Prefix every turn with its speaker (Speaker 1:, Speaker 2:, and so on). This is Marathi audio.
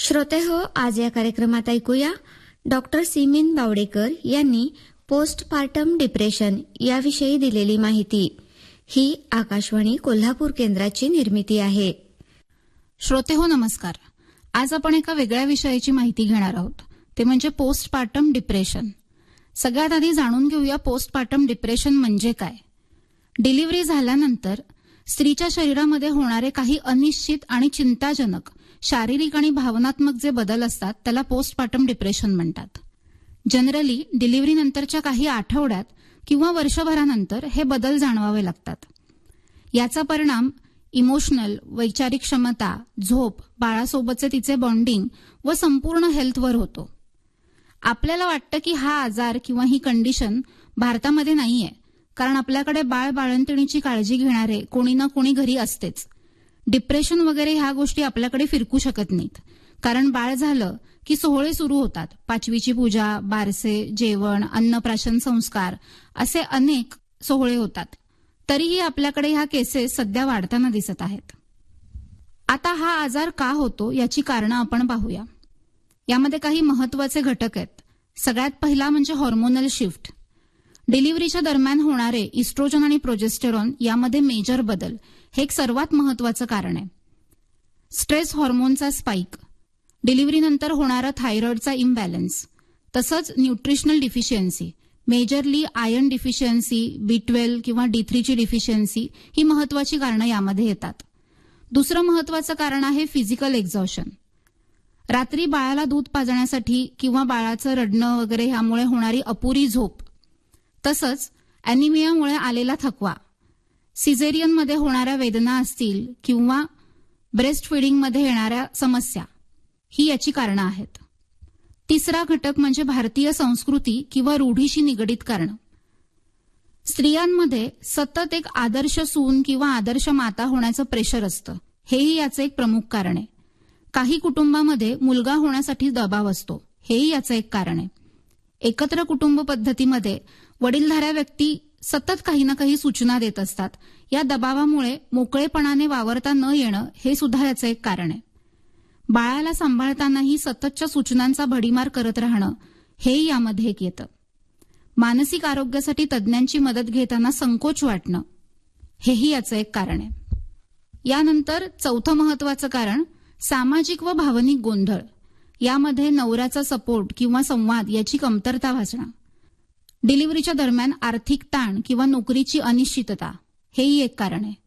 Speaker 1: श्रोते हो, आज या कार्यक्रमात ऐकूया डॉक्टर सिमीन बावडेकर यांनी पोस्टपार्टम डिप्रेशन याविषयी दिलेली माहिती. ही आकाशवाणी कोल्हापूर केंद्राची निर्मिती आहे.
Speaker 2: श्रोते हो, नमस्कार. आज आपण एका वेगळ्या विषयाची माहिती घेणार आहोत, ते म्हणजे पोस्टपार्टम डिप्रेशन. सगळ्यात आधी जाणून घेऊया पोस्टपार्टम डिप्रेशन म्हणजे काय. डिलिव्हरी झाल्यानंतर स्त्रीच्या शरीरामध्ये होणारे काही अनिश्चित आणि चिंताजनक शारीरिक आणि भावनात्मक जे बदल असतात त्याला पोस्टपार्टम डिप्रेशन म्हणतात. जनरली डिलिव्हरीनंतरच्या काही आठवड्यात किंवा वर्षभरानंतर हे बदल जाणवावे लागतात. याचा परिणाम इमोशनल, वैचारिक क्षमता, झोप, बाळासोबतचे तिचे बॉन्डिंग व संपूर्ण हेल्थवर होतो. आपल्याला वाटतं की हा आजार किंवा ही कंडिशन भारतामध्ये नाहीये, कारण आपल्याकडे बाळंतिणीची काळजी घेणारे कोणी ना कोणी घरी असतेच. डिप्रेशन वगैरे ह्या गोष्टी आपल्याकडे फिरकू शकत नाहीत, कारण बाळ झालं की सोहळे सुरू होतात. 5वीची पूजा, बारसे, जेवण, अन्नप्राशन संस्कार असे अनेक सोहळे होतात. तरीही आपल्याकडे ह्या केसेस सध्या वाढताना दिसत आहेत. आता हा आजार का होतो याची कारणं आपण पाहूया. यामध्ये काही महत्वाचे घटक आहेत. सगळ्यात पहिला म्हणजे हॉर्मोनल शिफ्ट. डिलिव्हरीच्या दरम्यान होणारे इस्ट्रोजन आणि प्रोजेस्टेरॉन यामध्ये मेजर बदल हे एक सर्वात महत्वाचं कारण आहे. स्ट्रेस हॉर्मोनचा स्पाइक, डिलिव्हरीनंतर होणारा थायरॉइडचा इम्बॅलन्स, तसंच nutritional deficiency, majorly iron deficiency, B12 किंवा D3ची डिफिशियन्सी ही महत्वाची कारणं यामध्ये येतात. दुसरं महत्वाचं कारण आहे फिजिकल एक्झॉशन. रात्री बाळाला दूध पाजण्यासाठी किंवा बाळाचं रडणं वगैरे ह्यामुळे होणारी अपुरी झोप, तसंच अॅनिमियामुळे आलेला थकवा, सिझेरियनमध्ये होणाऱ्या वेदना असतील किंवा ब्रेस्ट फिडिंगमध्ये येणाऱ्या समस्या, ही याची कारणं आहेत. तिसरा घटक म्हणजे भारतीय संस्कृती किंवा रूढीशी निगडीत कारणं. स्त्रियांमध्ये सतत एक आदर्श सून किंवा आदर्श माता होण्याचं प्रेशर असतं, हेही याचं एक प्रमुख कारण आहे. काही कुटुंबामध्ये मुलगा होण्यासाठी दबाव असतो, हेही याचं एक कारण आहे. एकत्र कुटुंब पद्धतीमध्ये वडीलधाऱ्या व्यक्ती सतत काही ना काही सूचना देत असतात. या दबावामुळे मोकळेपणाने वावरता न येणं हे सुद्धा याचं एक कारण आहे. बाळाला सांभाळतानाही सततच्या सूचनांचा भडीमार करत राहणं हेही यामध्ये एक येतं. मानसिक आरोग्यासाठी तज्ज्ञांची मदत घेताना संकोच वाटणं हेही याचं एक कारण आहे. यानंतर चौथं महत्वाचं कारण सामाजिक व भावनिक गोंधळ. यामध्ये नवऱ्याचा सपोर्ट किंवा संवाद याची कमतरता भासणं. डिलिव्हरीच्या दरम्यान आर्थिक ताण किंवा नोकरीची अनिश्चितता हेही एक कारण आहे.